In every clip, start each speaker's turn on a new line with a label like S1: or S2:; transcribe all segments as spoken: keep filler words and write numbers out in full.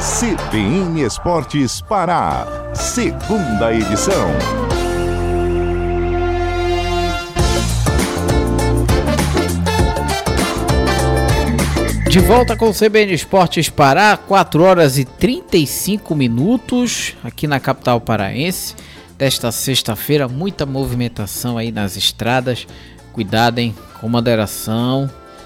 S1: C B N Esportes Pará, segunda edição.
S2: De volta com o C B N Esportes Pará, quatro horas e trinta e cinco minutos, aqui na capital paraense. Desta sexta-feira, muita movimentação aí nas estradas. Cuidadem, com moderação.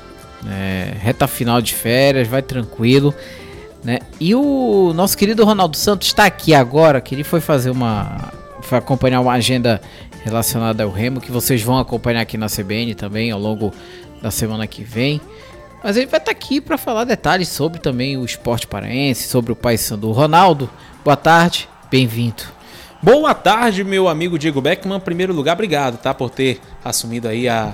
S2: É, reta final de férias, vai tranquilo, né? E o nosso querido Ronaldo Santos está aqui agora, que ele foi fazer uma... foi acompanhar uma agenda relacionada ao Remo, que vocês vão acompanhar aqui na C B N também ao longo da semana que vem. Mas ele vai estar aqui para falar detalhes sobre também o esporte paraense, sobre o Paysandu. Ronaldo, boa tarde, bem-vindo.
S3: Boa tarde, meu amigo Diego Beckman. Em primeiro lugar, obrigado, tá, por ter assumido aí a,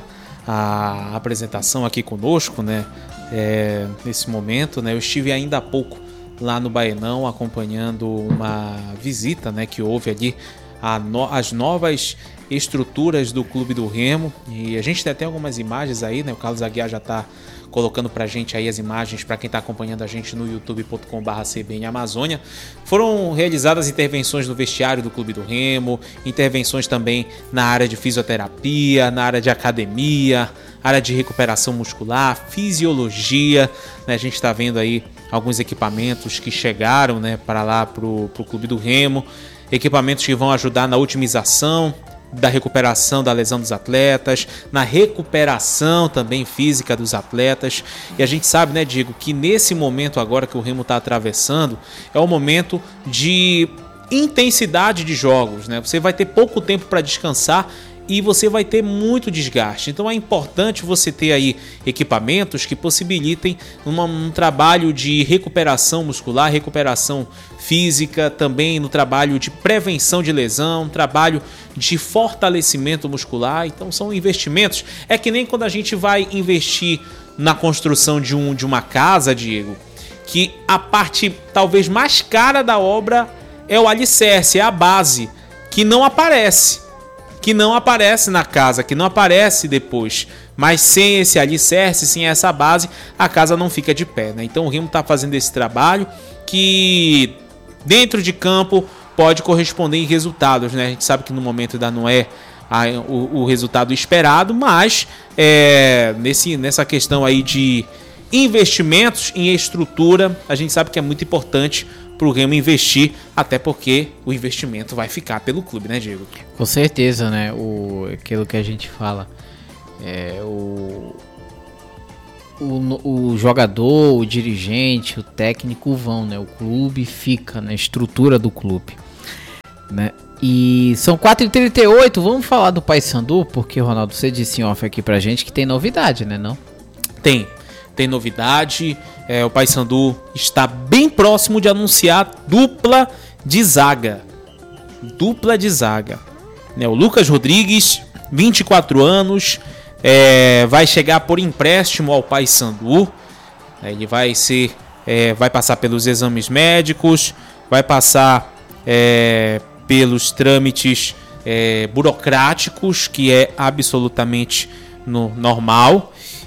S3: a apresentação aqui conosco, né, é, nesse momento, né. Eu estive ainda há pouco lá no Baenão acompanhando uma visita, né, que houve ali a no, as novas estruturas do Clube do Remo, e a gente tem algumas imagens aí, né, o Carlos Aguiar já está colocando pra gente aí as imagens para quem está acompanhando a gente no youtube ponto com barra C B N Amazônia. Foram realizadas intervenções no vestiário do Clube do Remo, intervenções também na área de fisioterapia, na área de academia, área de recuperação muscular, fisiologia, né? A gente está vendo aí alguns equipamentos que chegaram, né, para lá pro, pro Clube do Remo, equipamentos que vão ajudar na otimização da recuperação da lesão dos atletas, na recuperação também física dos atletas. E a gente sabe, né, Diego, que nesse momento agora que o Remo está atravessando, é um momento de intensidade de jogos, né? Você vai ter pouco tempo para descansar e você vai ter muito desgaste. Então é importante você ter aí equipamentos que possibilitem uma, um trabalho de recuperação muscular, recuperação física, também no trabalho de prevenção de lesão, trabalho de fortalecimento muscular. Então são investimentos. É que nem quando a gente vai investir na construção de, um, de uma casa, Diego, que a parte talvez mais cara da obra é o alicerce, é a base, que não aparece. que não aparece na casa, que não aparece depois. Mas sem esse alicerce, sem essa base, a casa não fica de pé, né? Então o Remo está fazendo esse trabalho que dentro de campo pode corresponder em resultados, né? A gente sabe que no momento ainda não é a, o, o resultado esperado, mas é, nesse, nessa questão aí de investimentos em estrutura, a gente sabe que é muito importante para o Remo investir, até porque o investimento vai ficar pelo clube, né, Diego?
S2: Com certeza, né? O, aquilo que a gente fala, é, o, o, o jogador, o dirigente, o técnico vão, né? O clube fica na estrutura do clube, né? E são quatro e trinta e oito, vamos falar do Paysandu, porque, Ronaldo, você disse em off aqui pra gente que tem novidade, né, não?
S3: Tem. Tem novidade, é, o Paysandu está bem próximo de anunciar dupla de zaga. Dupla de zaga. Né, o Lucas Rodrigues, vinte e quatro anos, é, vai chegar por empréstimo ao Paysandu. Ele vai ser, é, vai passar pelos exames médicos, vai passar é, pelos trâmites é, burocráticos, que é absolutamente no, normal.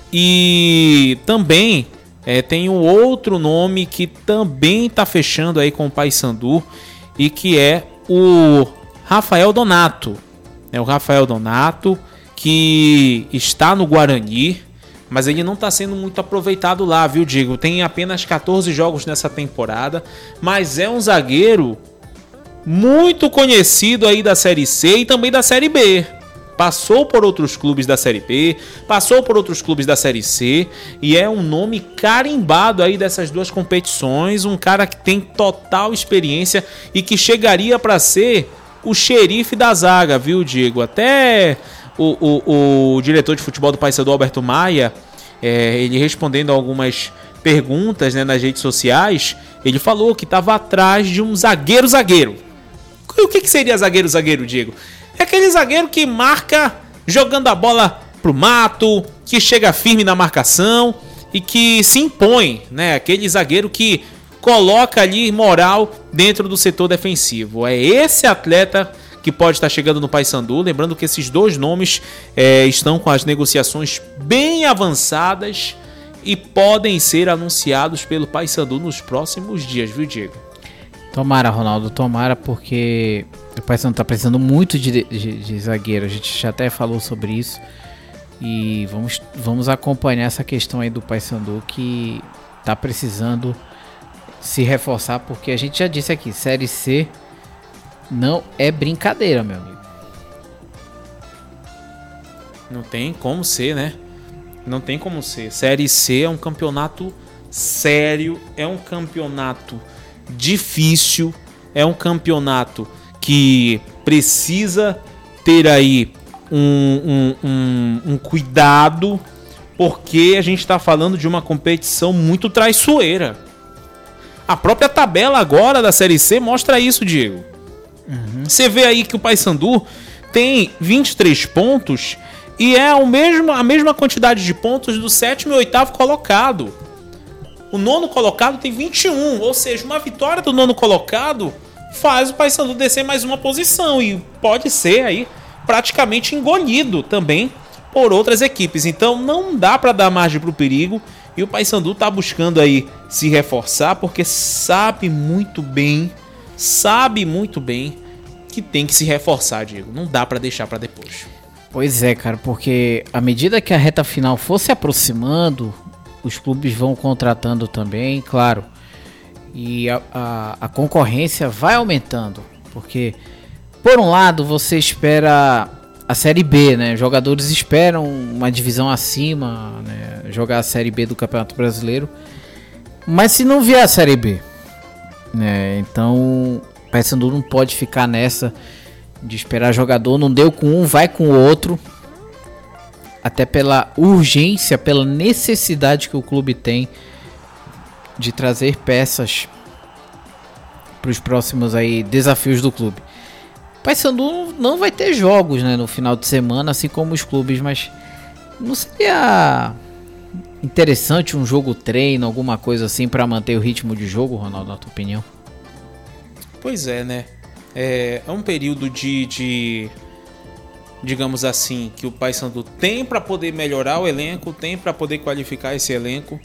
S3: E também é, tem um outro nome que também está fechando aí com o Paysandu, e que é o Rafael Donato. É o Rafael Donato, que está no Guarani, mas ele não está sendo muito aproveitado lá, viu, Diego? Tem apenas catorze jogos nessa temporada, mas é um zagueiro muito conhecido aí da Série C e também da Série B. Passou por outros clubes da Série B, passou por outros clubes da Série C, e é um nome carimbado aí dessas duas competições, um cara que tem total experiência e que chegaria para ser o xerife da zaga, viu, Diego? Até o, o, o diretor de futebol do Paysandu, Alberto Maia, é, ele respondendo algumas perguntas, né, nas redes sociais, ele falou que estava atrás de um zagueiro-zagueiro. O que, que seria zagueiro-zagueiro, Diego? É aquele zagueiro que marca jogando a bola pro mato, que chega firme na marcação e que se impõe, né? Aquele zagueiro que coloca ali moral dentro do setor defensivo. É esse atleta que pode estar chegando no Paysandu. Lembrando que esses dois nomes é, estão com as negociações bem avançadas e podem ser anunciados pelo Paysandu nos próximos dias, viu, Diego?
S2: Tomara, Ronaldo, tomara, porque o Paysandu está precisando muito de, de, de zagueiro. A gente já até falou sobre isso. E vamos, vamos acompanhar essa questão aí do Paysandu, que está precisando se reforçar, porque a gente já disse aqui, Série C não é brincadeira, meu amigo.
S3: Não tem como ser, né? Não tem como ser. Série C é um campeonato sério, é um campeonato difícil, é um campeonato que precisa ter aí um, um, um, um cuidado, porque a gente está falando de uma competição muito traiçoeira. A própria tabela agora da Série C mostra isso, Diego. Uhum. Você vê aí que o Paysandu tem vinte e três pontos e é o mesmo, a mesma quantidade de pontos do sétimo e oitavo colocado. O nono colocado tem vinte e um, ou seja, uma vitória do nono colocado faz o Paysandu descer mais uma posição e pode ser aí praticamente engolido também por outras equipes. Então não dá para dar margem para o perigo, e o Paysandu está buscando aí se reforçar, porque sabe muito bem, sabe muito bem que tem que se reforçar, Diego. Não dá para deixar para depois.
S2: Pois é, cara, porque à medida que a reta final for se aproximando, os clubes vão contratando também, claro, e a, a, a concorrência vai aumentando, porque por um lado você espera a Série B, né? Jogadores esperam uma divisão acima, né? Jogar a Série B do Campeonato Brasileiro, mas se não vier a Série B, né? Então o Paysandu não pode ficar nessa de esperar jogador, não deu com um, vai com o outro, até pela urgência, pela necessidade que o clube tem de trazer peças para os próximos aí desafios do clube. O Paysandu não vai ter jogos, né, no final de semana, assim como os clubes, mas não seria interessante um jogo treino, alguma coisa assim para manter o ritmo de jogo, Ronaldo, na tua opinião?
S3: Pois é, né? É, é um período de, de, digamos assim, que o Paysandu tem para poder melhorar o elenco, tem para poder qualificar esse elenco.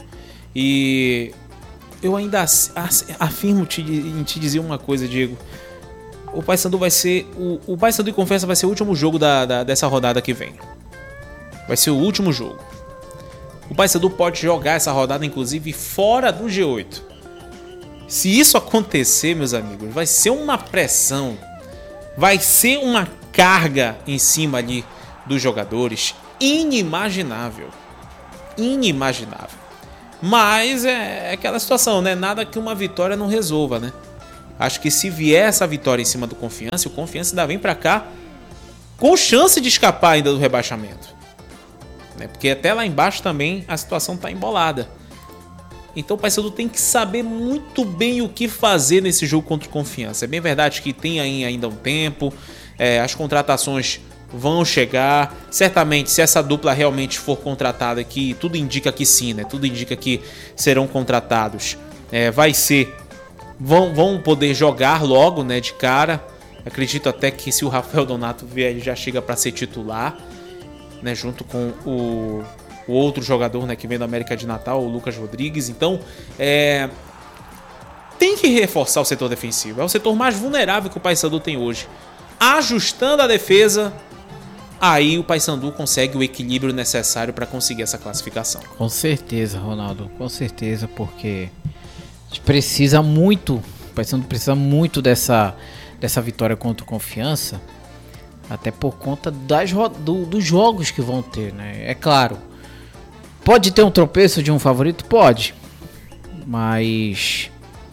S3: E eu ainda afirmo te, em te dizer uma coisa, Diego. O Paysandu vai ser o, o Paysandu e Confiança vai ser o último jogo da, da, dessa rodada que vem. Vai ser o último jogo. O Paysandu pode jogar essa rodada, inclusive, fora do G oito. Se isso acontecer, meus amigos, vai ser uma pressão, vai ser uma carga em cima ali dos jogadores inimaginável. Inimaginável. Mas é aquela situação, né? Nada que uma vitória não resolva, né? Acho que se vier essa vitória em cima do Confiança, o Confiança ainda vem pra cá com chance de escapar ainda do rebaixamento, né? Porque até lá embaixo também a situação tá embolada. Então o Paysandu tem que saber muito bem o que fazer nesse jogo contra o Confiança. É bem verdade que tem aí ainda um tempo, é, as contratações vão chegar. Certamente, se essa dupla realmente for contratada, que tudo indica que sim, né? Tudo indica que serão contratados. É, vai ser, vão, vão poder jogar logo, né, de cara. Acredito até que se o Rafael Donato vier, ele já chega para ser titular, né, junto com o o outro jogador, né, que vem da América de Natal, o Lucas Rodrigues. Então, é, tem que reforçar o setor defensivo. É o setor mais vulnerável que o Paysandu tem hoje. Ajustando a defesa, aí o Paysandu consegue o equilíbrio necessário para conseguir essa classificação.
S2: Com certeza, Ronaldo, com certeza, porque a gente precisa muito, o Paysandu precisa muito dessa, dessa vitória contra o Confiança, até por conta das, do, dos jogos que vão ter, né? É claro, pode ter um tropeço de um favorito? Pode. Mas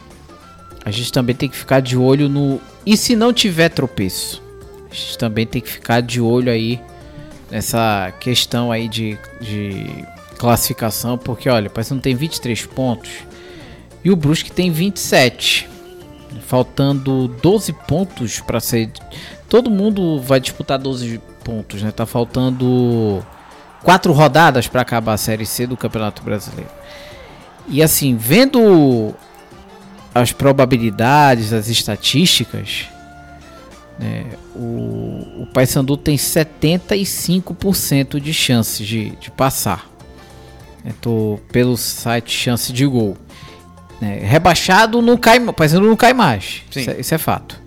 S2: a gente também tem que ficar de olho no... E se não tiver tropeço? A gente também tem que ficar de olho aí nessa questão aí de, de classificação. Porque, olha, o Paysandu tem vinte e três pontos e o Brusque tem vinte e sete. Faltando doze pontos para ser... Todo mundo vai disputar doze pontos, né? Tá faltando... quatro rodadas para acabar a Série C do Campeonato Brasileiro. E assim, vendo as probabilidades, as estatísticas, né, o, o Paysandu tem setenta e cinco por cento de chances de, de passar. Eu tô pelo site Chance de Gol. É, rebaixado não cai, o Paysandu não cai mais. Isso é, isso é fato.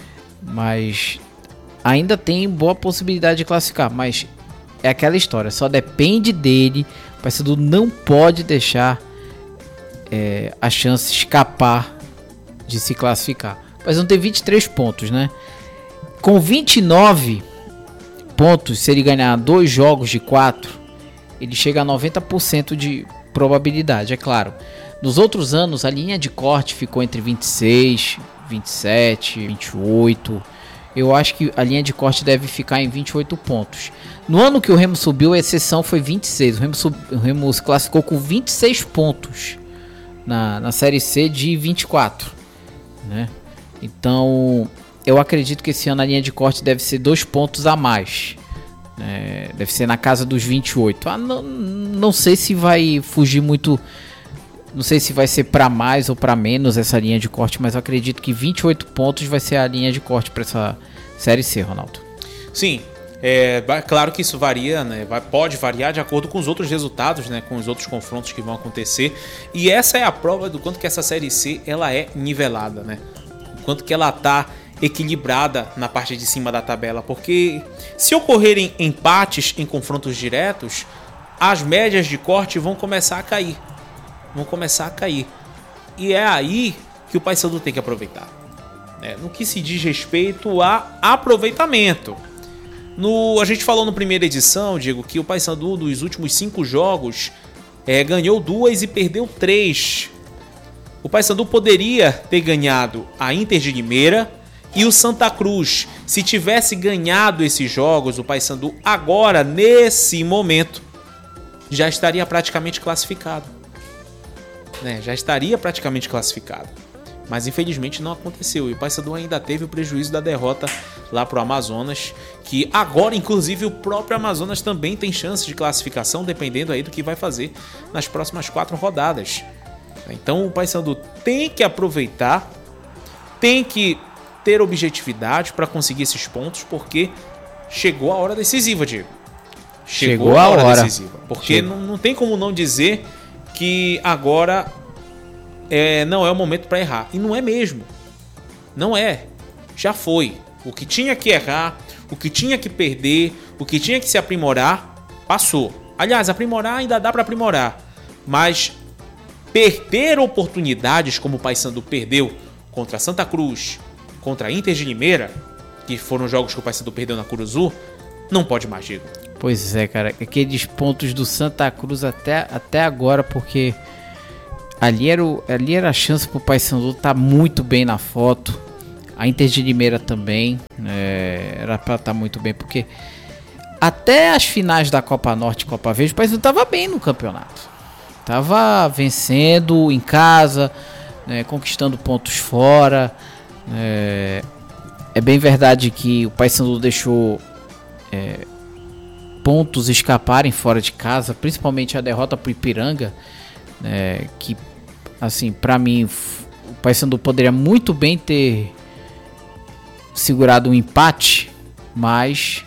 S2: Mas ainda tem boa possibilidade de classificar. Mas é aquela história, só depende dele. O Paysandu não pode deixar é, a chance escapar de se classificar. O Paysandu tem vinte e três pontos, né? Com vinte e nove pontos, se ele ganhar dois jogos de quatro, ele chega a noventa por cento de probabilidade, é claro. Nos outros anos, a linha de corte ficou entre vinte e seis, vinte e sete, vinte e oito. Eu acho que a linha de corte deve ficar em vinte e oito pontos. No ano que o Remo subiu, a exceção foi vinte e seis. O Remo, sub... o Remo se classificou com vinte e seis pontos na, na Série C de vinte e quatro, né? Então, eu acredito que esse ano a linha de corte deve ser dois pontos a mais. É, deve ser na casa dos vinte e oito. Ah, não, não sei se vai fugir muito. Não sei se vai ser para mais ou para menos essa linha de corte, mas eu acredito que vinte e oito pontos vai ser a linha de corte para essa Série C, Ronaldo.
S3: Sim, é claro que isso varia, né? Vai, pode variar de acordo com os outros resultados, né? Com os outros confrontos que vão acontecer. E essa é a prova do quanto que essa Série C ela é nivelada, né? O quanto que ela tá equilibrada na parte de cima da tabela, porque se ocorrerem empates em confrontos diretos, as médias de corte vão começar a cair. Vão começar a cair. E é aí que o Paysandu tem que aproveitar. É, no que se diz respeito a aproveitamento. No, a gente falou na primeira edição, Diego, que o Paysandu dos últimos cinco jogos é, ganhou duas e perdeu três. O Paysandu poderia ter ganhado a Inter de Limeira e o Santa Cruz. Se tivesse ganhado esses jogos, o Paysandu agora, nesse momento, já estaria praticamente classificado. Né, já estaria praticamente classificado. Mas infelizmente não aconteceu. E o Paysandu ainda teve o prejuízo da derrota lá pro Amazonas. Que agora, inclusive, o próprio Amazonas também tem chance de classificação, dependendo aí do que vai fazer nas próximas quatro rodadas. Então o Paysandu tem que aproveitar, tem que ter objetividade para conseguir esses pontos, porque chegou a hora decisiva, Diego. Chegou, chegou a hora, hora decisiva. Porque não, não tem como não dizer que agora é, não é o momento para errar. E não é mesmo. Não é. Já foi. O que tinha que errar, o que tinha que perder, o que tinha que se aprimorar, passou. Aliás, aprimorar ainda dá para aprimorar. Mas perder oportunidades como o Paysandu perdeu contra Santa Cruz, contra a Inter de Limeira, que foram jogos que o Paysandu perdeu na Curuzu, não pode mais, Diego.
S2: Pois é, cara, aqueles pontos do Santa Cruz até, até agora, porque ali era, o, ali era a chance pro Paysandu estar muito bem na foto. A Inter de Limeira também, é, era pra estar muito bem, porque até as finais da Copa Norte e Copa Verde, o Paysandu tava bem no campeonato. Tava vencendo em casa, né, conquistando pontos fora. É, é bem verdade que o Paysandu deixou É, pontos escaparem fora de casa, principalmente a derrota pro Ipiranga, é, que assim, para mim o Paysandu poderia muito bem ter segurado um empate, mas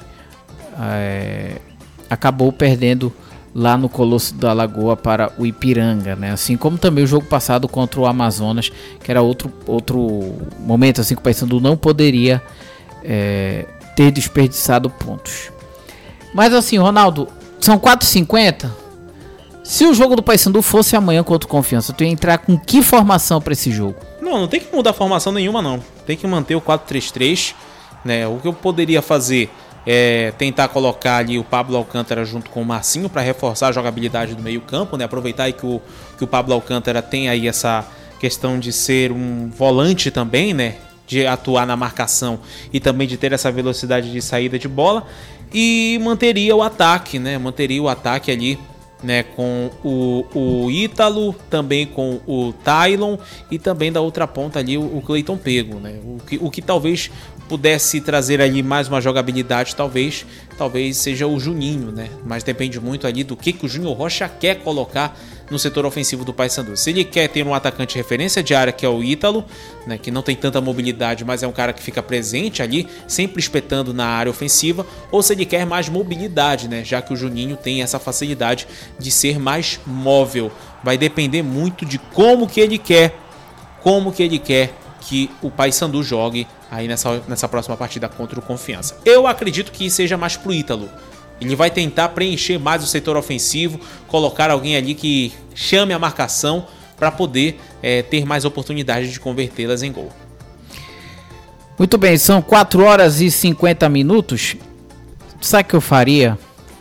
S2: é, acabou perdendo lá no Colosso da Lagoa para o Ipiranga, né? Assim como também o jogo passado contra o Amazonas, que era outro, outro momento assim que o Paysandu não poderia é, ter desperdiçado pontos. Mas assim, Ronaldo, são quatro e cinquenta. Se o jogo do Paysandu fosse amanhã contra o Confiança, tu ia entrar com que formação para esse jogo?
S3: Não, não tem que mudar formação nenhuma, não. Tem que manter o quatro três três, né? O que eu poderia fazer é tentar colocar ali o Pablo Alcântara junto com o Marcinho para reforçar a jogabilidade do meio campo, né? Aproveitar aí que o, que o Pablo Alcântara tem aí essa questão de ser um volante também, né? De atuar na marcação e também de ter essa velocidade de saída de bola, e manteria o ataque, né? Manteria o ataque ali, né? Com o, o Ítalo, também com o Tylon e também da outra ponta ali o, o Cleiton Pego, né? O que, o que talvez pudesse trazer ali mais uma jogabilidade, talvez, talvez seja o Juninho, né? Mas depende muito ali do que, que o Júnior Rocha quer colocar no setor ofensivo do Paysandu. Se ele quer ter um atacante referência de área, que é o Ítalo, né, que não tem tanta mobilidade, mas é um cara que fica presente ali, sempre espetando na área ofensiva, ou se ele quer mais mobilidade, né, já que o Juninho tem essa facilidade de ser mais móvel. Vai depender muito de como que ele quer, como que ele quer que o Paysandu jogue aí nessa, nessa próxima partida contra o Confiança. Eu acredito que seja mais pro Ítalo. Ele vai tentar preencher mais o setor ofensivo, colocar alguém ali que chame a marcação para poder é, ter mais oportunidade de convertê-las em gol.
S2: Muito bem, são quatro horas e cinquenta minutos. Sabe o que eu faria?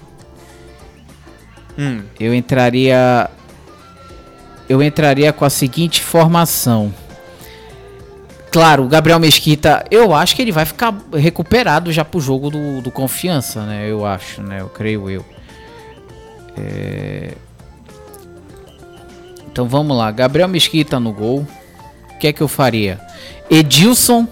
S3: Hum.
S2: Eu entraria... Eu entraria com a seguinte formação. Claro, o Gabriel Mesquita, eu acho que ele vai ficar recuperado já pro jogo do, do Confiança, né? Eu acho, né? Eu creio eu. É... Então vamos lá, Gabriel Mesquita no gol. O que é que eu faria? Edilson,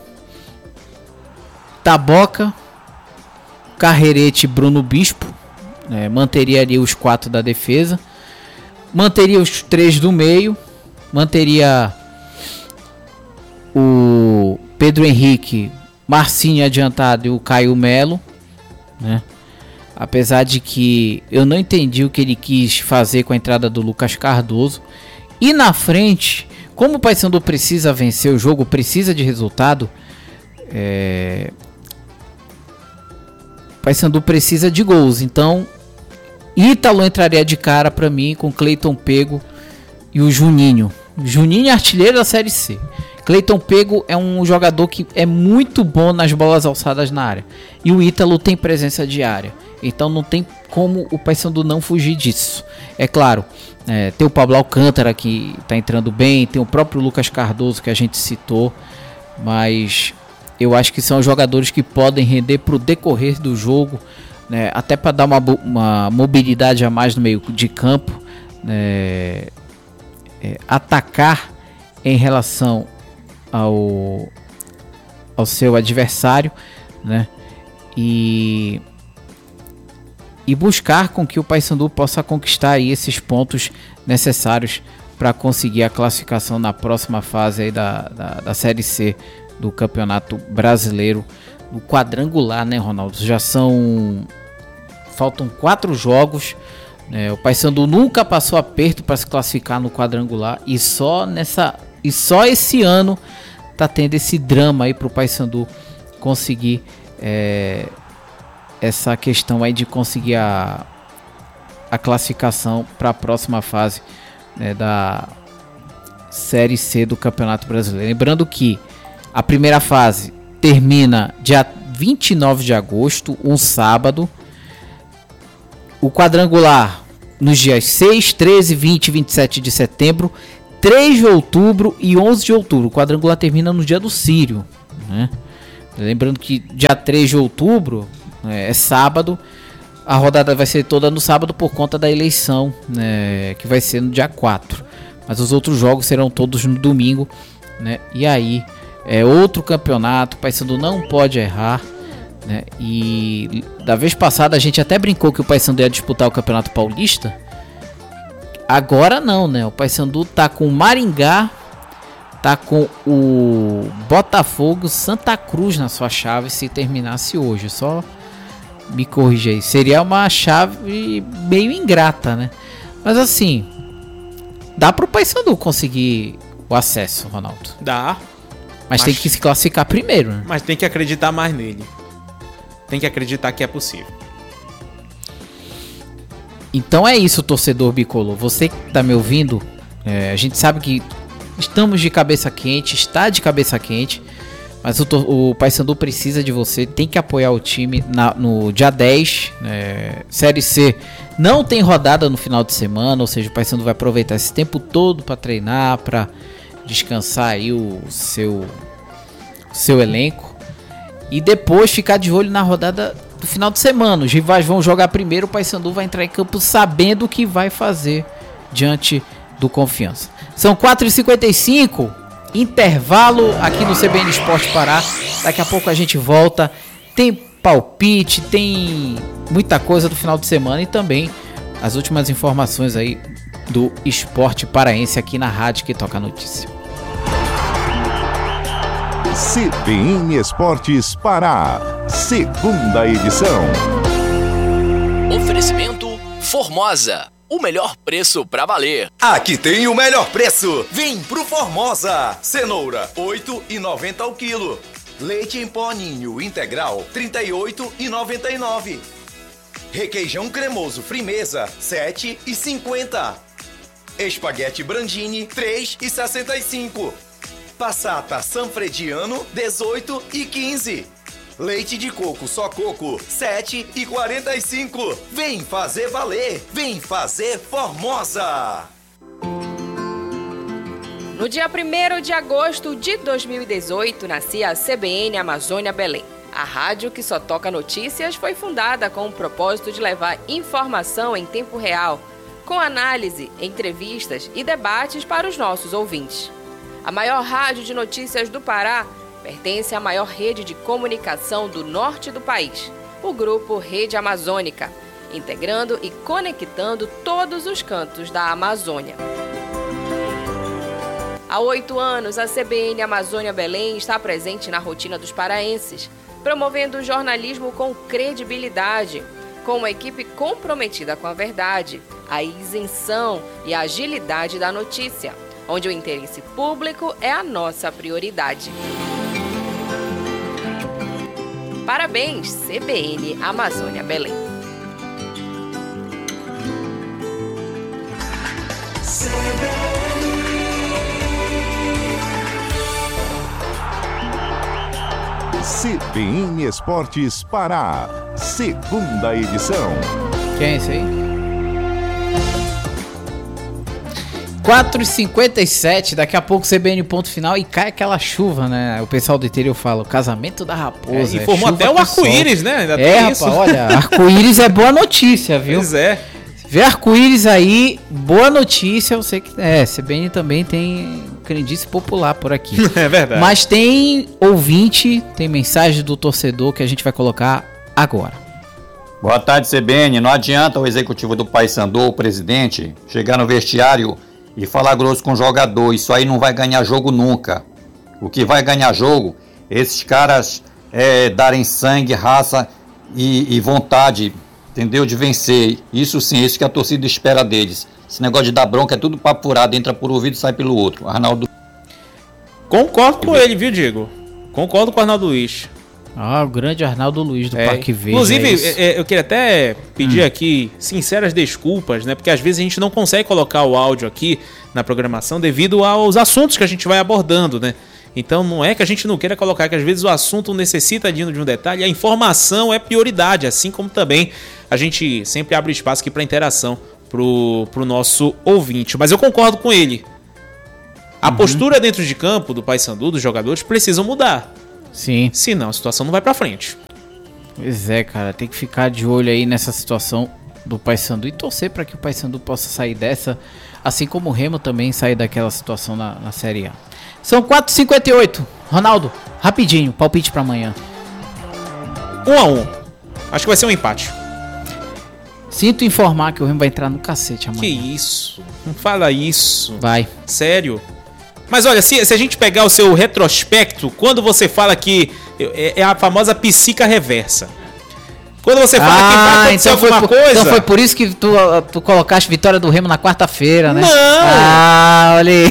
S2: Taboca, Carrerete, Bruno Bispo, né? Manteria ali os quatro da defesa. Manteria os três do meio. Manteria o Pedro Henrique, Marcinho adiantado e o Caio Melo, né? Apesar de que eu não entendi o que ele quis fazer com a entrada do Lucas Cardoso. E na frente, como o Paysandu precisa vencer o jogo, precisa de resultado, é... o Paysandu precisa de gols. Então, Ítalo entraria de cara para mim com Cleiton Pego e o Juninho. Juninho é artilheiro da Série C. Cleiton Pego é um jogador que é muito bom nas bolas alçadas na área. E o Ítalo tem presença de área. Então não tem como o Paysandu não fugir disso. É claro, é, tem o Pablo Alcântara que está entrando bem. Tem o próprio Lucas Cardoso que a gente citou. Mas eu acho que são jogadores que podem render para o decorrer do jogo. Né, até para dar uma, uma mobilidade a mais no meio de campo. Né, é, atacar em relação ao, ao seu adversário, né? E, e buscar com que o Paysandu possa conquistar aí esses pontos necessários para conseguir a classificação na próxima fase aí da, da, da Série C do Campeonato Brasileiro, no quadrangular, né, Ronaldo? Já são... faltam quatro jogos, né? O Paysandu nunca passou aperto para se classificar no quadrangular e só nessa... E só esse ano tá tendo esse drama aí pro Paysandu conseguir é, essa questão aí de conseguir a, a classificação para a próxima fase, né, da Série C do Campeonato Brasileiro. Lembrando que a primeira fase termina dia vinte e nove de agosto, um sábado. O quadrangular nos dias seis, treze, vinte e vinte e sete de setembro, três de outubro e onze de outubro. O quadrangular termina no dia do Círio, né? Lembrando que dia três de outubro é, é sábado. A rodada vai ser toda no sábado por conta da eleição, né, que vai ser no dia quatro. Mas os outros jogos serão todos no domingo, né? E aí é outro campeonato. O Paysandu não pode errar, né? E da vez passada a gente até brincou que o Paysandu ia disputar o Campeonato Paulista. Agora não, né? O Paysandu tá com o Maringá, tá com o Botafogo, Santa Cruz na sua chave se terminasse hoje. Só me corrija aí. Seria uma chave meio ingrata, né? Mas assim, dá pro Paysandu conseguir o acesso, Ronaldo.
S3: Dá.
S2: Mas, mas tem que se classificar primeiro, né?
S3: Mas tem que acreditar mais nele. Tem que acreditar que é possível.
S2: Então é isso, torcedor bicolor. Você que tá me ouvindo, é, a gente sabe que estamos de cabeça quente, está de cabeça quente, mas o, o Paysandu precisa de você, tem que apoiar o time na, no dia dez, é, Série C. Não tem rodada no final de semana, ou seja, o Paysandu vai aproveitar esse tempo todo para treinar, para descansar aí o seu, seu elenco e depois ficar de olho na rodada do final de semana. Os rivais vão jogar primeiro, o Paysandu vai entrar em campo sabendo o que vai fazer diante do Confiança. São quatro e cinquenta e cinco, intervalo aqui no C B N Esporte Pará. Daqui a pouco a gente volta. Tem palpite, tem muita coisa do final de semana e também as últimas informações aí do esporte paraense aqui na rádio que toca a notícia.
S1: C B N Esportes Pará, segunda edição.
S4: Oferecimento Formosa, o melhor preço pra valer.
S5: Aqui tem o melhor preço. Vem pro Formosa. Cenoura, oito reais e noventa centavos ao quilo. Leite em pó Ninho integral, trinta e oito reais e noventa e nove centavos. Requeijão cremoso Frimeza, sete reais e cinquenta centavos. Espaguete Brandini, três reais e sessenta e cinco centavos. Passata Sanfrediano, dezoito reais e quinze centavos. Leite de coco só coco, sete reais e quarenta e cinco centavos. Vem fazer valer, vem fazer Formosa.
S6: No dia primeiro de agosto de dois mil e dezoito, nascia a C B N Amazônia Belém. A rádio que só toca notícias foi fundada com o propósito de levar informação em tempo real, com análise, entrevistas e debates para os nossos ouvintes. A maior rádio de notícias do Pará pertence à maior rede de comunicação do norte do país, o Grupo Rede Amazônica, integrando e conectando todos os cantos da Amazônia. Há oito anos, a C B N Amazônia Belém está presente na rotina dos paraenses, promovendo o jornalismo com credibilidade, com uma equipe comprometida com a verdade, a isenção e a agilidade da notícia, onde o interesse público é a nossa prioridade. Parabéns, C B N Amazônia Belém.
S1: C B N Esportes Pará, segunda edição.
S2: Quem é esse aí? quatro e cinquenta e sete, daqui a pouco C B N ponto final e cai aquela chuva, né? O pessoal do interior fala, o casamento da raposa.
S3: É, informou
S2: é
S3: até o arco-íris, né? Ainda
S2: é,
S3: tem isso.
S2: rapaz, olha, arco-íris é boa notícia, viu?
S3: Pois é.
S2: Vê arco-íris aí, boa notícia, eu sei que é, C B N também tem crendice popular por aqui.
S3: É verdade.
S2: Mas tem ouvinte, tem mensagem do torcedor que a gente vai colocar agora.
S7: Boa tarde, C B N. Não adianta o executivo do Paysandu, o presidente, chegar no vestiário e falar grosso com o jogador. Isso aí não vai ganhar jogo nunca. O que vai ganhar jogo, esses caras é, darem sangue, raça e, e vontade, entendeu? De vencer. Isso sim, isso que a torcida espera deles. Esse negócio de dar bronca é tudo papo furado, entra por um ouvido e sai pelo outro. Arnaldo.
S3: Concordo com ele, viu, Diego? Concordo com o Arnaldo Luiz.
S2: Ah, o grande Arnaldo Luiz do
S3: É,
S2: Parque Verde.
S3: Inclusive,
S2: é
S3: é, eu queria até pedir
S2: Hum.
S3: aqui sinceras desculpas, né? Porque às vezes a gente não consegue colocar o áudio aqui na programação devido aos assuntos que a gente vai abordando, né? Então não é que a gente não queira colocar, que às vezes o assunto necessita de um detalhe, a informação é prioridade, assim como também a gente sempre abre espaço aqui para interação pro, pro nosso ouvinte. Mas eu concordo com ele. A uhum. postura dentro de campo do Paysandu, dos jogadores, precisam mudar.
S2: Sim.
S3: Senão a situação não vai pra frente.
S2: Pois é, cara, tem que ficar de olho aí nessa situação do Paysandu e torcer para que o Paysandu possa sair dessa, assim como o Remo também sair daquela situação na, na Série A. São quatro e cinquenta e oito. Ronaldo, rapidinho, palpite para amanhã.
S3: Um a um. Acho que vai ser um empate.
S2: Sinto informar que o Remo vai entrar no cacete amanhã.
S3: Que isso? Não fala isso.
S2: Vai.
S3: Sério? Mas olha, se, se a gente pegar o seu retrospecto, quando você fala que é, é a famosa psica reversa. Quando você fala ah, que vai acontecer
S2: então
S3: alguma
S2: por,
S3: coisa...
S2: Então foi por isso que tu, tu colocaste vitória do Remo na quarta-feira, né?
S3: Não!
S2: Ah, olha aí.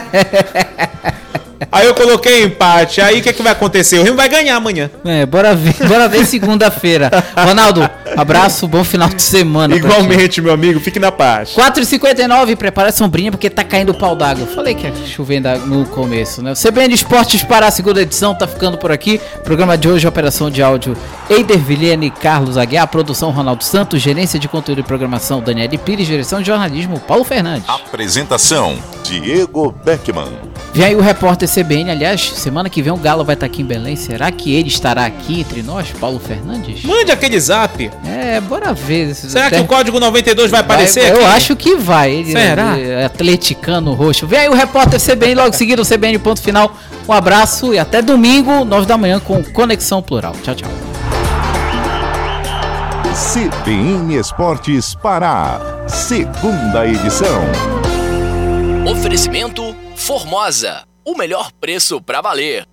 S3: Aí eu coloquei empate. Aí o que, é que vai acontecer? O Remo vai ganhar amanhã.
S2: É, bora ver, bora ver segunda-feira. Ronaldo, abraço, bom final de semana.
S3: Igualmente, meu amigo, fique na paz.
S2: quatro e cinquenta e nove, prepara a sombrinha porque tá caindo o pau d'água. Eu falei que ia chover no começo, né? O C B N Esportes para a segunda edição tá ficando por aqui. Programa de hoje, operação de áudio Eider Vilhene e Carlos Aguiar, produção Ronaldo Santos, gerência de conteúdo e programação Daniele Pires, direção de jornalismo Paulo Fernandes.
S1: Apresentação Diego Beckman.
S2: Vem aí o repórter C B N, aliás, semana que vem o Galo vai estar aqui em Belém. Será que ele estará aqui entre nós, Paulo Fernandes?
S3: Mande aquele zap.
S2: É, bora ver.
S3: Será que o código noventa e dois vai, vai aparecer
S2: Eu
S3: aqui?
S2: acho que vai. Ele,
S3: Será?
S2: Ele, atleticano roxo. Vem aí o repórter C B N, logo seguido o C B N ponto final. Um abraço e até domingo, nove da manhã, com Conexão Plural. Tchau, tchau.
S1: C B N Esportes Pará, segunda edição.
S4: Oferecimento Formosa, o melhor preço pra valer.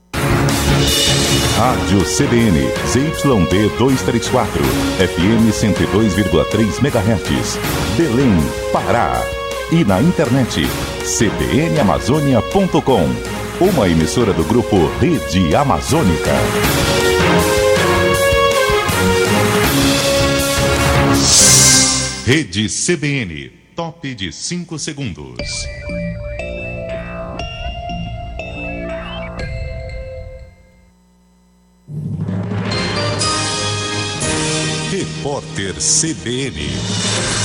S1: Rádio C B N, Z Y D duzentos e trinta e quatro, F M cento e dois vírgula três megahertz, Belém, Pará. E na internet, c b n amazônia ponto com, uma emissora do grupo Rede Amazônica. Rede C B N, top de cinco segundos. Repórter C B N.